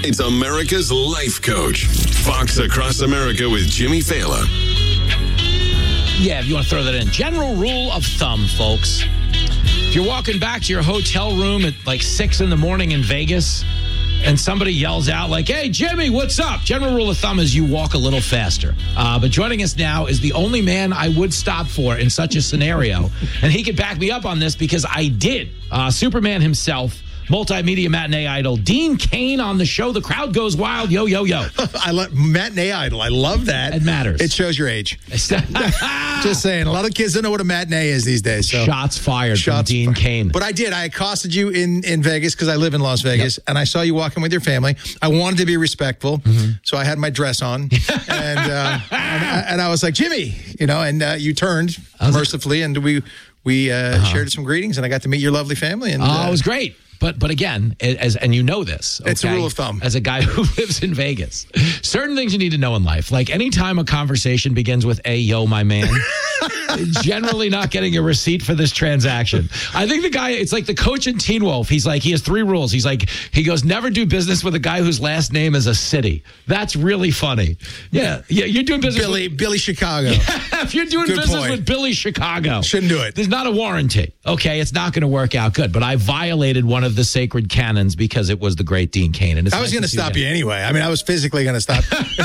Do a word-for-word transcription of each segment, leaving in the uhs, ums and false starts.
tonight's America's Life Coach. Fox Across America with Jimmy Fallon. Yeah, if you want to throw that in. General rule of thumb, folks. If you're walking back to your hotel room at like six in the morning in Vegas and somebody yells out like, hey, Jimmy, what's up? General rule of thumb is you walk a little faster. Uh, but joining us now is the only man I would stop for in such a scenario. And he could back me up on this because I did. Uh, Superman himself. Multimedia matinee idol, Dean Cain on the show. The crowd goes wild. Yo, yo, yo. I love matinee idol. I love that. It matters. It shows your age. Just saying. A lot of kids don't know what a matinee is these days. So. Shots fired Shots from Dean fired. Cain. But I did. I accosted you in, in Vegas because I live in Las Vegas, yep. and I saw you walking with your family. I wanted to be respectful, mm-hmm. so I had my dress on, and, uh, and, I, and I was like, Jimmy, you know, and uh, you turned mercifully, like, and we we uh, uh-huh. shared some greetings, and I got to meet your lovely family. And oh, uh, it was great. But but again, as and you know this, okay, it's a rule of thumb. As a guy who lives in Vegas, certain things you need to know in life. Like anytime a conversation begins with "Hey, yo, my man," generally not getting a receipt for this transaction. I think the guy, it's like the coach in Teen Wolf. He's like, he has three rules. He's like, he goes, never do business with a guy whose last name is a city. That's really funny. Yeah, yeah, you're doing business Billy with Billy Chicago. Yeah, if you're doing Good business point. with Billy Chicago, shouldn't do it. There's not a warranty. Okay, it's not going to work out good. But I violated one of the sacred canons because it was the great Dean Cain. And it's I was nice going to stop you anyway. I mean, I was physically going to stop.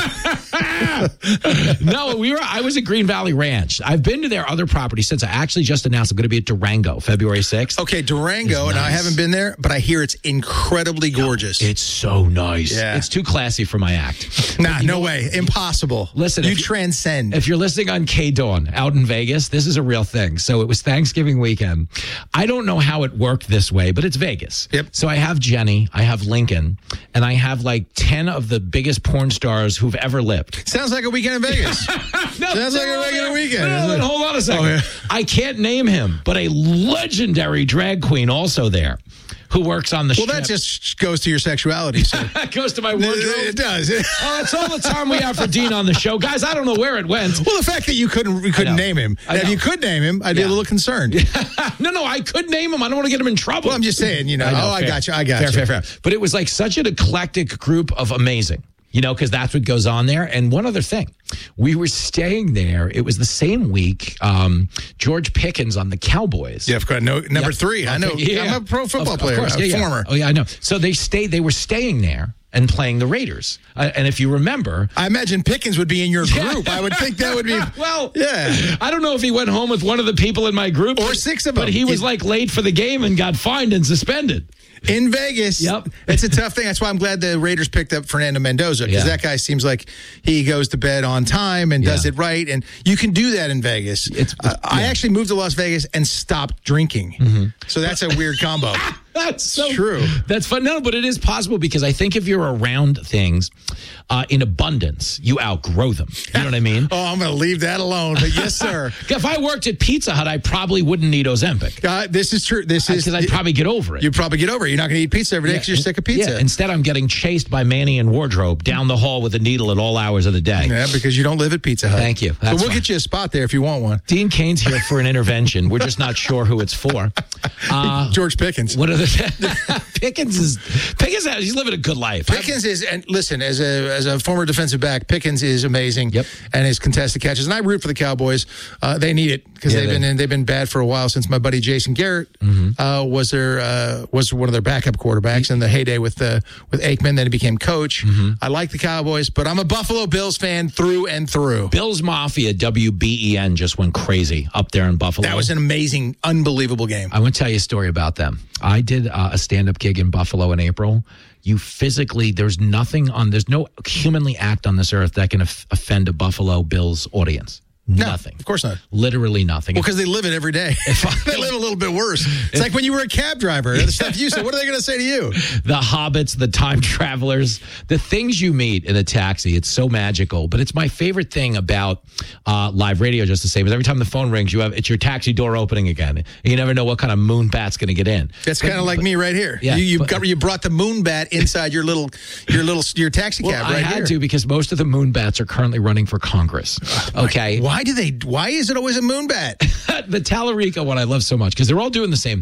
No, we were. I was at Green Valley Ranch. I've been to their other properties since I actually just announced I'm going to be at Durango, February sixth. Okay, Durango, and nice. I haven't been there, but I hear it's incredibly gorgeous. No, it's so nice. Yeah. It's too classy for my act. Nah, no way. Impossible. Listen, you if transcend. If you're listening on K-Dawn out in Vegas, this is a real thing. So it was Thanksgiving weekend. I don't know how it worked this way, but it's Vegas. Yep. So I have Jenny, I have Lincoln, and I have like ten of the biggest porn stars who've ever lived. Sounds like a weekend in Vegas. No, Sounds like a regular weekend. No, no, no, hold on a second. Oh, yeah. I can't name him, but a legendary drag queen also there who works on the well, ship. Well, that just goes to your sexuality. So. That goes to my wardrobe. It does. Oh, that's all the time we have for Dean on the show. Guys, I don't know where it went. Well, the fact that you couldn't you couldn't name him. If you could name him, I'd yeah. be a little concerned. no, no, I could name him. I don't want to get him in trouble. Well, I'm just saying, you know. I know oh, fair. I got you. I got fair, you. Fair, fair, fair. But it was like such an eclectic group of amazing. You know, because that's what goes on there. And one other thing, we were staying there. It was the same week. Um, George Pickens on the Cowboys. Yeah, of course. No, number yep. three. I know. Yeah. I'm a pro football of, player. Of course, yeah, former. Yeah. Oh yeah, I know. So they stayed. They were staying there and playing the Raiders. Uh, and if you remember, I imagine Pickens would be in your group. I would think that would be. Well, yeah. I don't know if he went home with one of the people in my group, or six of them. But he was like late for the game and got fined and suspended. In Vegas. Yep. It's a tough thing. That's why I'm glad the Raiders picked up Fernando Mendoza, because yeah. that guy seems like he goes to bed on time and yeah. does it right. And you can do that in Vegas. It's, uh, yeah. I actually moved to Las Vegas and stopped drinking. Mm-hmm. So that's a weird combo. That's so true. That's fun. No, but it is possible because I think if you're around things uh, in abundance, you outgrow them. You know what I mean? Oh, I'm going to leave that alone. But yes, sir. If I worked at Pizza Hut, I probably wouldn't need Ozempic. Uh, this is true. This is because I'd probably get over it. You'd probably get over it. You're not going to eat pizza every day because yeah. you're sick of pizza. Yeah. Instead, I'm getting chased by Manny and Wardrobe down the hall with a needle at all hours of the day. Yeah, because you don't live at Pizza Hut. Thank you. That's so we'll fine. get you a spot there if you want one. Dean Cain's here for an intervention. We're just not sure who it's for. Uh, George Pickens. What are the Pickens is Pickens? He's living a good life. Pickens is, and listen, as a as a former defensive back, Pickens is amazing. Yep. And his contested catches, and I root for the Cowboys. Uh, they need it because yeah, they've they, been they've been bad for a while since my buddy Jason Garrett mm-hmm. uh, was their uh, was one of their backup quarterbacks in the heyday with uh, with Aikman. Then he became coach. Mm-hmm. I like the Cowboys, but I'm a Buffalo Bills fan through and through. Bills Mafia W B E N just went crazy up there in Buffalo. That was an amazing, unbelievable game. I want to tell you a story about them. I did uh, a stand-up gig in Buffalo in April. You physically, there's nothing on, there's no humanly act on this earth that can f- offend a Buffalo Bills audience. Nothing. No, of course not. Literally nothing. Well, because they live it every day. They live a little bit worse. It's if, like when you were a cab driver. The stuff you said. What are they going to say to you? The hobbits, the time travelers, the things you meet in a taxi. It's so magical. But it's my favorite thing about uh, live radio, just the same, is every time the phone rings, you have it's your taxi door opening again. You never know what kind of moon bat's going to get in. That's kind of like but, me right here. Yeah, you you, but, got, you brought the moon bat inside your little your little your taxi cab well, right I had here. to because most of the moon bats are currently running for Congress. Okay. Why do they? Why is it always a moon bat? The Tallarica one I love so much because they're all doing the same thing.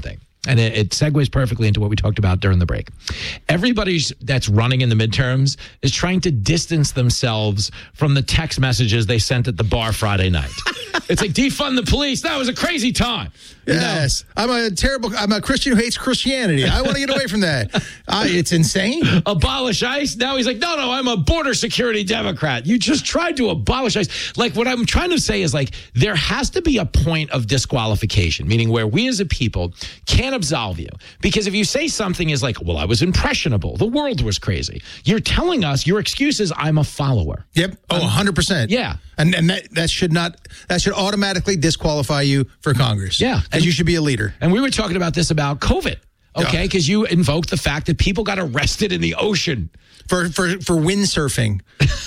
and it, it segues perfectly into what we talked about during the break. Everybody that's running in the midterms is trying to distance themselves from the text messages they sent at the bar Friday night. It's like, defund the police. That was a crazy time. You Yes. know? I'm a terrible, I'm a Christian who hates Christianity. I want to get away from that. Uh, it's insane. Abolish ICE. Now he's like, no, no, I'm a border security Democrat. You just tried to abolish ICE. Like, what I'm trying to say is, like, there has to be a point of disqualification, meaning where we as a people can't absolve you. Because if you say something is like, well, I was impressionable, the world was crazy, you're telling us your excuse is I'm a follower. Yep. Oh, one hundred percent. Yeah. And and that, that should not, that should automatically disqualify you for Congress. Yeah. And you should be a leader. And we were talking about this about COVID, okay? Because you invoked the fact that people got arrested in the ocean. For, for, for windsurfing.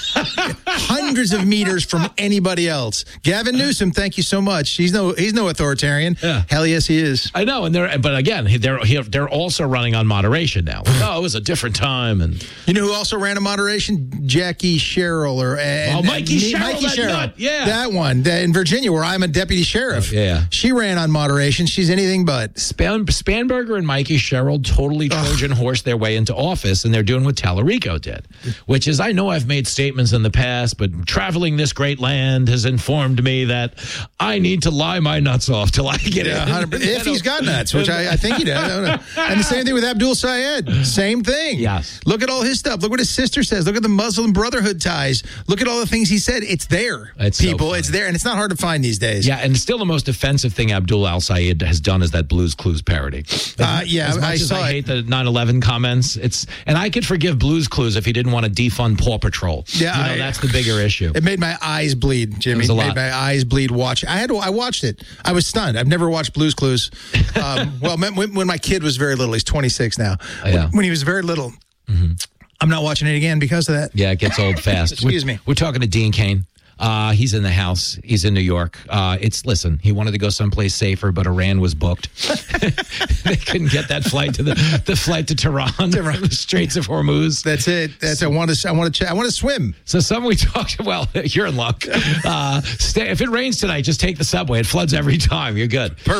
Hundreds of meters from anybody else. Gavin Newsom, thank you so much. He's no he's no authoritarian. Yeah. Hell yes, he is. I know, and they're but again, they're they're also running on moderation now. Like, oh, it was a different time, and you know who also ran a moderation? Jackie Sherrill or and, oh, Mikey and, Sherrill, Mikey that Sherrill. nut, yeah, that one that in Virginia, where I'm a deputy sheriff. Oh, yeah, she ran on moderation. She's anything but. Span, Spanberger and Mikey Sherrill totally Trojan horse their way into office, and they're doing what Tallarico did, which is, I know I've made statements in the past, but traveling this great land has informed me that I need to lie my nuts off till I get yeah, in. If he's got nuts, which I, I think he does. And the same thing with Abdul Syed. Same thing. Yes. Look at all his stuff. Look what his sister says. Look at the Muslim Brotherhood ties. Look at all the things he said. It's there, it's people. So it's there, and it's not hard to find these days. Yeah, and still the most offensive thing Abdul Al Sayed has done is that Blues Clues parody. Uh, yeah, as much I as saw I it. hate the nine eleven comments, it's and I could forgive Blues Clues if he didn't want to defund Paw Patrol. Yeah, you know, I, that's the bigger issue. It made my eyes bleed, Jimmy. It was a It made lot. my eyes bleed. Watch. I had. To, I watched it. I was stunned. I've never watched Blues Clues. Um, well, when, when my kid was very little, he's twenty-six now. Oh, yeah. When, when he was very little, mm-hmm. I'm not watching it again because of that. Yeah, it gets old fast. Excuse we're, me. We're talking to Dean Cain. Uh, he's in the house. He's in New York. Uh, it's listen. He wanted to go someplace safer, but Iran was booked. They couldn't get that flight to the the flight to Tehran, Tehran. the Straits of Hormuz. That's it. That's I want to. I want to. Ch- I want to swim. So some we talked. Well, you're in luck. Uh, stay, if it rains tonight, just take the subway. It floods every time. You're good.